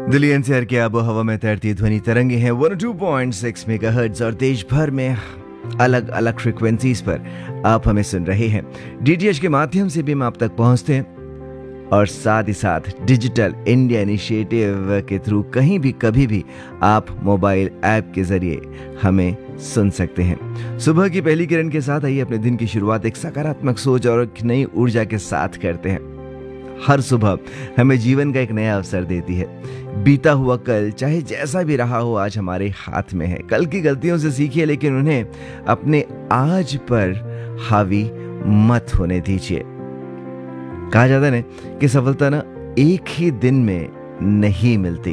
Delhi NCR के आबो हवा में तैरती ध्वनि तरंगे हैं 102.6 मेगाहर्ट्ज और देश भर में अलग अलग फ्रीक्वेंसीज पर आप हमें सुन रहे हैं। डीटीएच के माध्यम से भी हम आप तक पहुंचते हैं और साथ ही साथ डिजिटल इंडिया इनिशिएटिव के थ्रू कहीं भी कभी भी आप मोबाइल ऐप के जरिए हमें सुन सकते हैं। सुबह की पहली किरण के साथ आइए अपने दिन की शुरुआत एक सकारात्मक सोच और एक नई ऊर्जा के साथ करते हैं। हर सुबह हमें जीवन का एक नया अवसर देती है। बीता हुआ कल चाहे जैसा भी रहा हो आज हमारे हाथ में है। कल की गलतियों से सीखिए लेकिन उन्हें अपने आज पर हावी मत होने दीजिए। कहा जाता है ना कि सफलता ना एक ही दिन में नहीं मिलती,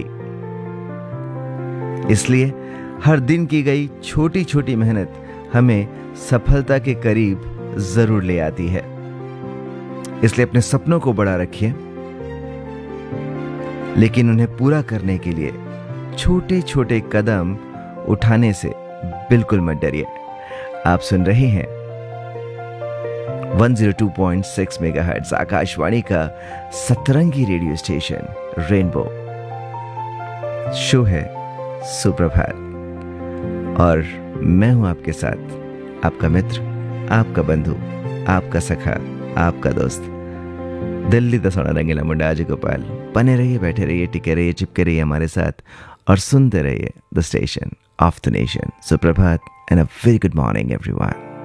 इसलिए हर दिन की गई छोटी छोटी मेहनत हमें सफलता के करीब जरूर ले आती है। इसलिए अपने सपनों को बड़ा रखिए, लेकिन उन्हें पूरा करने के लिए छोटे छोटे कदम उठाने से बिल्कुल मत डरिए। आप सुन रहे हैं 102.6 मेगाहर्ट्ज आकाशवाणी का सतरंगी रेडियो स्टेशन रेनबो। शो है सुप्रभात और मैं हूं आपके साथ, आपका मित्र, आपका बंधु, आपका सखा, आपका दोस्त दिल्ली दा सोना रंगीला मुंडा आज गोपाल। बने रहिए, बैठे रहिए, टिके रहिए, चिपके रहिए हमारे साथ और सुनते रहिए the station of the nation. सुप्रभात and a very good morning everyone.